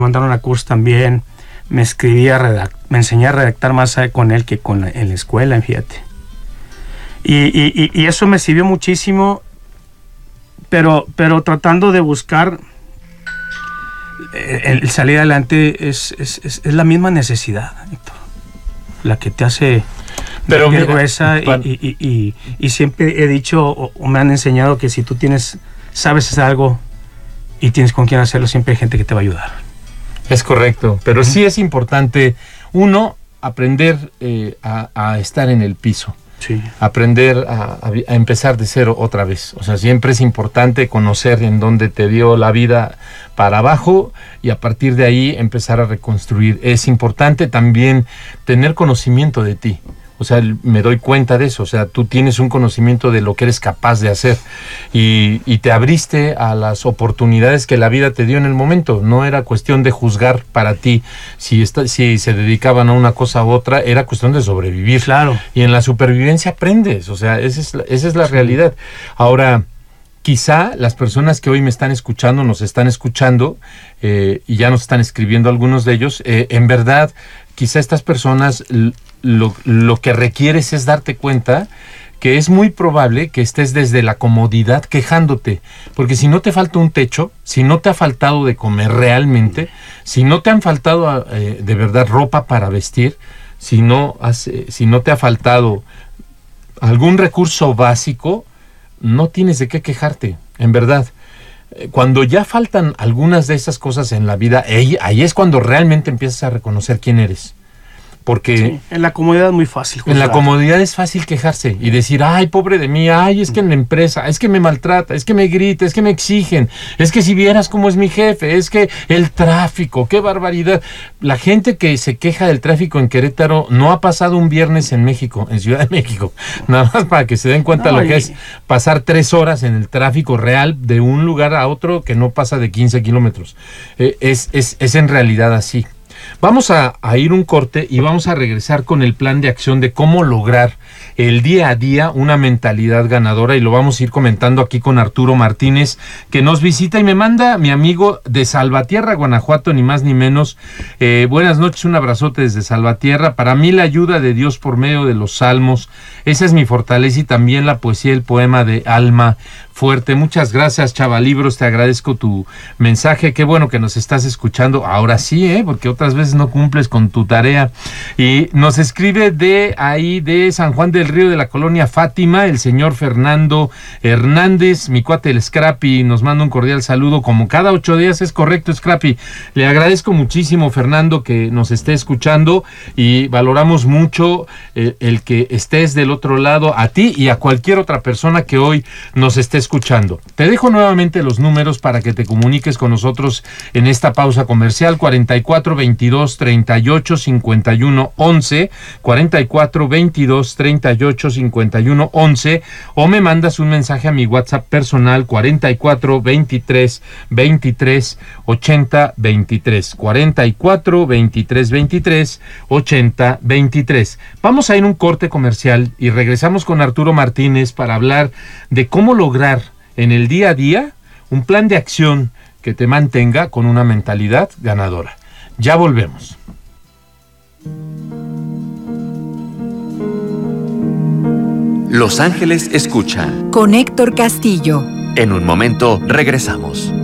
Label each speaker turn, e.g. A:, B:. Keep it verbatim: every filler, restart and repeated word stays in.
A: mandaron a curso también, me escribía, redact, me enseñé a redactar más con él que con la, en la escuela, fíjate. Y, y, y eso me sirvió muchísimo, pero, pero tratando de buscar el, el salir adelante es, es, es, es la misma necesidad, Héctor, la que te hace pero mira, gruesa y, y, y, y, y siempre he dicho o, o me han enseñado que si tú tienes, sabes hacer algo y tienes con quién hacerlo, siempre hay gente que te va a ayudar.
B: Es correcto, pero sí es importante, uno, aprender eh, a, a estar en el piso. Sí. Aprender a, a empezar de cero otra vez. O sea, siempre es importante conocer en dónde te dio la vida para abajo y a partir de ahí empezar a reconstruir. Es importante también tener conocimiento de ti. O sea, me doy cuenta de eso. O sea, tú tienes un conocimiento de lo que eres capaz de hacer y, y te abriste a las oportunidades que la vida te dio en el momento. No era cuestión de juzgar para ti si, está, si se dedicaban a una cosa u otra, era cuestión de sobrevivir.
A: Claro.
B: Y en la supervivencia aprendes. O sea, esa es la, esa es la sí. realidad. Ahora, quizá las personas que hoy me están escuchando, nos están escuchando eh, y ya nos están escribiendo algunos de ellos, eh, en verdad, quizá estas personas... Lo, lo que requieres es darte cuenta que es muy probable que estés desde la comodidad quejándote, porque si no te falta un techo, si no te ha faltado de comer realmente, si no te han faltado eh, de verdad ropa para vestir, si no, has, eh, si no te ha faltado algún recurso básico, no tienes de qué quejarte, en verdad. Cuando ya faltan algunas de esas cosas en la vida, ahí, ahí es cuando realmente empiezas a reconocer quién eres. Porque
A: sí, en la comodidad es muy fácil juzgar.
B: En la comodidad es fácil quejarse y decir, ay, pobre de mí, ay, es que en la empresa, es que me maltrata, es que me grita, es que me exigen, es que si vieras cómo es mi jefe, es que el tráfico, qué barbaridad. La gente que se queja del tráfico en Querétaro no ha pasado un viernes en México, en Ciudad de México, nada más para que se den cuenta no, lo y... que es pasar tres horas en el tráfico real de un lugar a otro que no pasa de quince kilómetros. Eh, es, es, es en realidad así. Vamos a, a ir un corte y vamos a regresar con el plan de acción de cómo lograr el día a día una mentalidad ganadora y lo vamos a ir comentando aquí con Arturo Martínez, que nos visita y me manda mi amigo de Salvatierra, Guanajuato, ni más ni menos. Eh, buenas noches, un abrazote desde Salvatierra. Para mí la ayuda de Dios por medio de los salmos, esa es mi fortaleza y también la poesía, el poema de Alma Fuerte. Muchas gracias, Chavalibros, te agradezco tu mensaje, qué bueno que nos estás escuchando, ahora sí, ¿eh? Porque otras veces no cumples con tu tarea. Y nos escribe de ahí, de San Juan del Río, de la colonia Fátima, el señor Fernando Hernández, mi cuate el Scrappy, nos manda un cordial saludo, como cada ocho días, es correcto, Scrappy. Le agradezco muchísimo, Fernando, que nos esté escuchando y valoramos mucho eh, el que estés del otro lado, a ti y a cualquier otra persona que hoy nos esté escuchando. Te dejo nuevamente los números para que te comuniques con nosotros en esta pausa comercial: cuarenta y cuatro, veintidós, treinta y ocho, cincuenta y uno, once, cuarenta y cuatro, veintidós, treinta y ocho, cincuenta y uno, once, o me mandas un mensaje a mi WhatsApp personal cuarenta y cuatro, veintitrés, veintitrés, ochenta, veintitrés, cuarenta y cuatro, veintitrés, veintitrés, ochenta, veintitrés. Vamos a ir a un corte comercial y regresamos con Arturo Martínez para hablar de cómo lograr en el día a día un plan de acción que te mantenga con una mentalidad ganadora. Ya volvemos.
C: Los Ángeles escuchan
D: con Héctor Castillo.
C: En un momento regresamos.